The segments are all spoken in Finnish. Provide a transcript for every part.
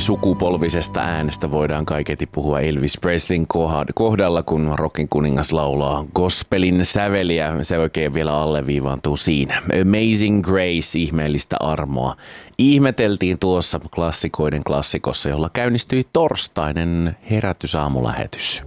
ylisukupolvisesta äänestä voidaan kaiketi puhua Elvis Presleyn kohdalla, kun rockin kuningas laulaa gospelin säveliä. Se oikein vielä alleviivaantuu siinä. Amazing Grace, ihmeellistä armoa. Ihmeteltiin tuossa klassikoiden klassikossa, jolla käynnistyi torstainen herätysaamulähetys.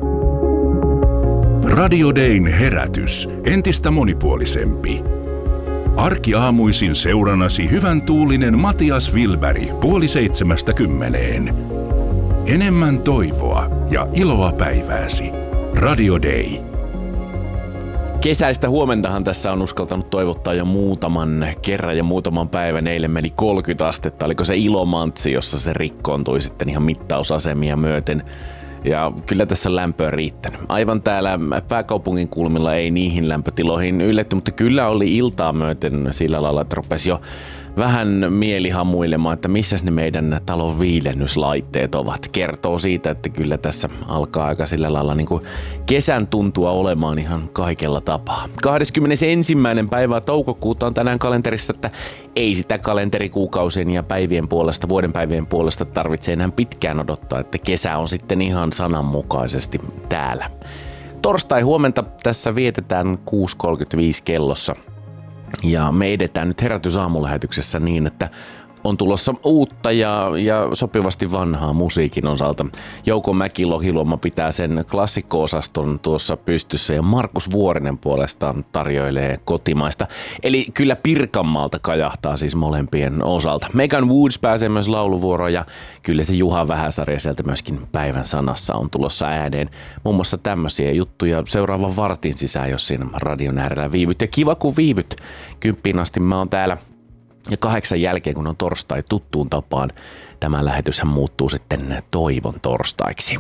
Radio Dayn herätys. Entistä monipuolisempi. Arkiaamuisin seurannasi hyvän tuulinen Matias Wilberg 6:30. Enemmän toivoa ja iloa päivääsi. Radio Day. Kesäistä huomentahan tässä on uskaltanut toivottaa jo muutaman kerran ja muutaman päivän. Eilen meni 30 astetta. Oliko se Ilomantsi, jossa se rikkoontui sitten ihan mittausasemia myöten. Ja kyllä tässä on lämpöä riittänyt. Aivan täällä pääkaupungin kulmilla ei niihin lämpötiloihin ylletty, mutta kyllä oli iltaa myöten sillä lailla, että rupesi jo vähän mielihamuilemaan, että missäs ne meidän talon viilennyslaitteet ovat. Kertoo siitä, että kyllä tässä alkaa aika sillä lailla niin kuin kesän tuntua olemaan ihan kaikella tapaa. 21. päivä toukokuuta on tänään kalenterissa, että ei sitä kalenterikuukausien ja päivien puolesta, vuoden päivien puolesta tarvitse enää pitkään odottaa, että kesä on sitten ihan sananmukaisesti täällä. Torstai huomenta tässä vietetään 6:35 kellossa. Ja me edetään nyt herätysaamulähetyksessä niin, että on tulossa uutta ja sopivasti vanhaa musiikin osalta. Jouko Mäki-Lohiluoma pitää sen klassikko-osaston tuossa pystyssä ja Markus Vuorinen puolestaan tarjoilee kotimaista. Eli kyllä Pirkanmaalta kajahtaa siis molempien osalta. Megan Woods pääsee myös lauluvuoroon ja kyllä se Juha Vähäsarja sieltä myöskin päivän sanassa on tulossa ääneen. Muun muassa tämmöisiä juttuja seuraavan vartin sisään, jos siinä radion äärellä viivyt. Ja kiva kun viivyt. 10 asti mä oon täällä. Ja 8 jälkeen, kun on torstai tuttuun tapaan, tämä lähetyshän muuttuu sitten toivon torstaiksi.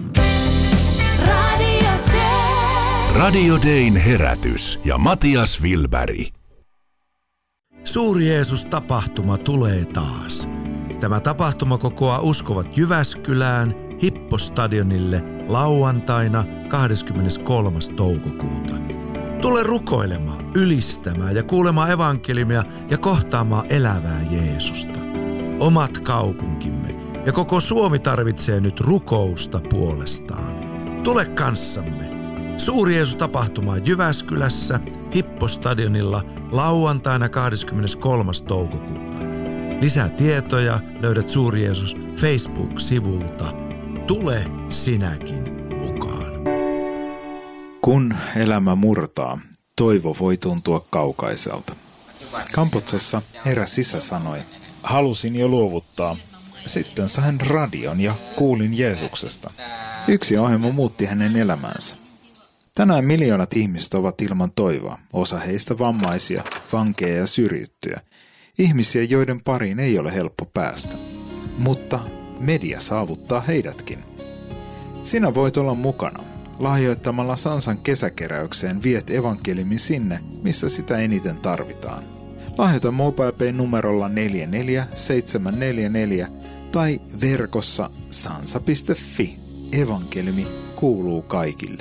Radio Dayn herätys ja Matias Wilberg. Suuri Jeesus-tapahtuma tulee taas. Tämä tapahtuma kokoaa uskovat Jyväskylään Hippostadionille lauantaina 23. toukokuuta. Tule rukoilemaan, ylistämään ja kuulemaan evankeliumia ja kohtaamaan elävää Jeesusta. Omat kaupunkimme ja koko Suomi tarvitsee nyt rukousta puolestaan. Tule kanssamme. Suuri Jeesus-tapahtuma Jyväskylässä Hippostadionilla lauantaina 23. toukokuuta. Lisää tietoja löydät Suuri Jeesus Facebook-sivulta. Tule sinäkin mukaan. Kun elämä murtaa, toivo voi tuntua kaukaiselta. Kambodsassa eräs isä sanoi, halusin jo luovuttaa. Sitten sain radion ja kuulin Jeesuksesta. Yksi ohjelma muutti hänen elämänsä. Tänään miljoonat ihmiset ovat ilman toivoa, osa heistä vammaisia, vankeja ja syrjittyjä. Ihmisiä, joiden pariin ei ole helppo päästä. Mutta media saavuttaa heidätkin. Sinä voit olla mukana. Lahjoittamalla Sansan kesäkeräykseen viet evankeliumin sinne, missä sitä eniten tarvitaan. Lahjoita MobilePay numerolla 44744 tai verkossa sansa.fi. Evankeliumi kuuluu kaikille.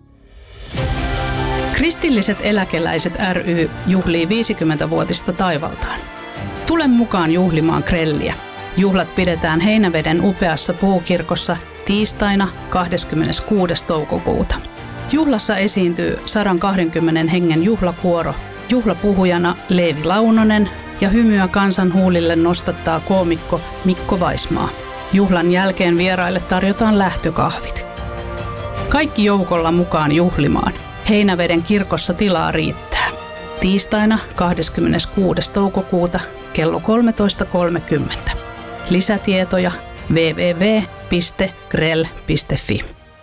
Kristilliset eläkeläiset ry juhlii 50-vuotista taivaltaan. Tule mukaan juhlimaan grelliä. Juhlat pidetään Heinäveden upeassa puukirkossa tiistaina 26. toukokuuta. Juhlassa esiintyy 120 hengen juhlakuoro, juhlapuhujana Leevi Launonen ja hymyä kansan huulille nostattaa koomikko Mikko Vaismaa. Juhlan jälkeen vieraille tarjotaan lähtökahvit. Kaikki joukolla mukaan juhlimaan. Heinäveden kirkossa tilaa riittää. Tiistaina 26. toukokuuta kello 13.30. Lisätietoja www.grell.fi.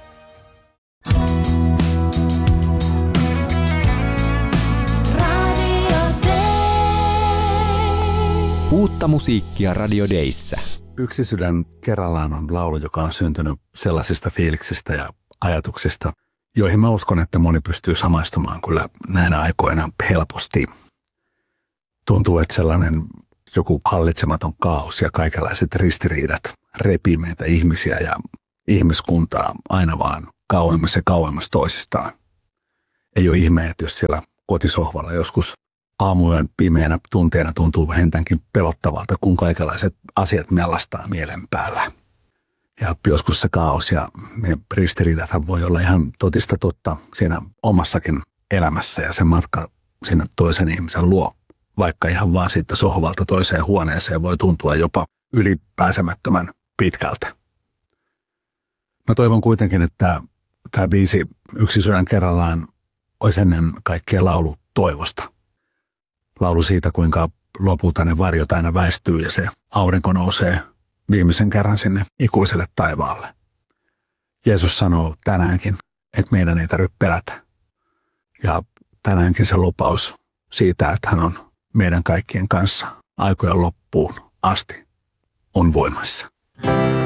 Uutta musiikkia Radio Dayssä. Yksi sydän kerrallaan on laulu, joka on syntynyt sellaisista fiiliksistä ja ajatuksista, joihin mä uskon, että moni pystyy samaistumaan kyllä näinä aikoina helposti. Tuntuu, että sellainen joku hallitsematon kaos ja kaikenlaiset ristiriidat repii meitä ihmisiä ja ihmiskuntaa aina vaan kauemmas ja kauemmas toisistaan. Ei ole ihme, että jos siellä kotisohvalla joskus aamujen pimeänä tunteina tuntuu vähintäänkin pelottavalta, kun kaikenlaiset asiat mellastaa mielen päällä. Ja joskus se kaos ja ristiriidathan voi olla ihan totista totta siinä omassakin elämässä ja se matka sinne toisen ihmisen luo. Vaikka ihan vaan siitä sohvalta toiseen huoneeseen voi tuntua jopa ylipääsemättömän pitkältä. Mä toivon kuitenkin, että tämä biisi Yksi sydän kerrallaan olisi ennen kaikkea laulu toivosta. Laulu siitä, kuinka lopulta ne varjot aina väistyy ja se aurinko nousee viimeisen kerran sinne ikuiselle taivaalle. Jeesus sanoo tänäänkin, että meidän ei tarvitse pelätä. Ja tänäänkin se lupaus siitä, että hän on meidän kaikkien kanssa aikojen loppuun asti, on voimassa.